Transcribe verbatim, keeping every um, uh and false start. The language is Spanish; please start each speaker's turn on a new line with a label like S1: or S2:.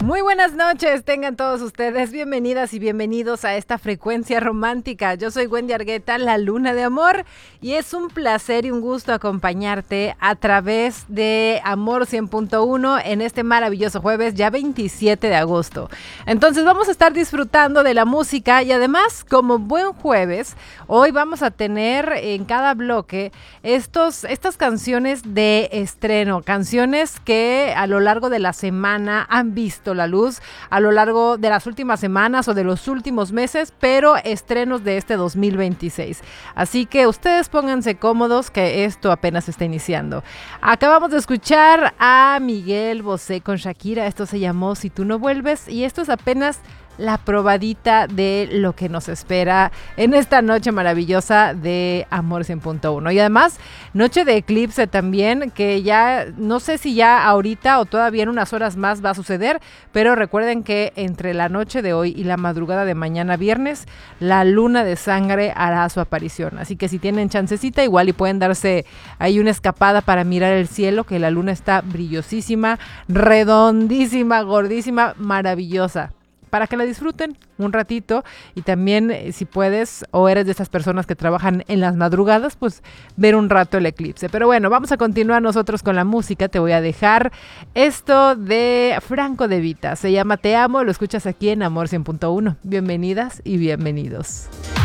S1: Muy buenas noches, tengan todos ustedes bienvenidas y bienvenidos a esta frecuencia romántica. Yo soy Wendy Argueta, la luna de amor, y es un placer y un gusto acompañarte a través de Amor cien punto uno en este maravilloso jueves, ya veintisiete de agosto. Entonces vamos a estar disfrutando de la música y además, como buen jueves, hoy vamos a tener en cada bloque estos, estas canciones de estreno, canciones que a lo largo de la semana han visto la luz a lo largo de las últimas semanas o de los últimos meses, pero estrenos de este dos mil veintiséis. Así que ustedes pónganse cómodos que esto apenas está iniciando. Acabamos de escuchar a Miguel Bosé con Shakira, esto se llamó Si tú no vuelves, y esto es apenas la probadita de lo que nos espera en esta noche maravillosa de Amor cien punto uno. Y además, noche de eclipse también, que ya no sé si ya ahorita o todavía en unas horas más va a suceder, pero recuerden que entre la noche de hoy y la madrugada de mañana viernes, la luna de sangre hará su aparición. Así que si tienen chancecita, igual y pueden darse ahí una escapada para mirar el cielo, que la luna está brillosísima, redondísima, gordísima, maravillosa, para que la disfruten un ratito. Y también, eh, si puedes o eres de esas personas que trabajan en las madrugadas, pues ver un rato el eclipse. Pero bueno, vamos a continuar nosotros con la música. Te voy a dejar esto de Franco De Vita, se llama Te Amo, lo escuchas aquí en Amor cien punto uno. Bienvenidas y bienvenidos.